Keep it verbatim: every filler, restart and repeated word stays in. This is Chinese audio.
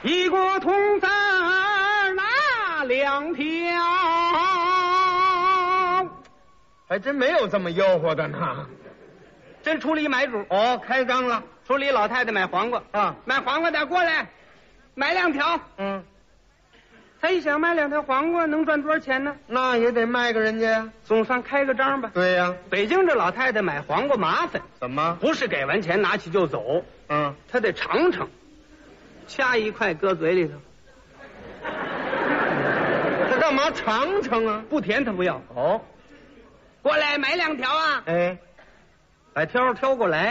一锅铜子拿两条， 还真没有这么吆喝的呢。 真出了一买主， 哦，开张了。 出了一老太太买黄瓜啊， 买黄瓜的过来，买两条。 嗯， 他一想买两条黄瓜能赚多少钱呢？ 那也得卖给人家呀。 总算开个张吧。 对呀、啊。 北京这老太太买黄瓜麻烦， 怎么？ 不是给完钱拿起就走， 嗯， 她得尝尝，掐一块搁嘴里头。 他干嘛尝尝啊？ 不甜她不要。 哦， 过来买两条啊！ 哎， 把挑挑过来。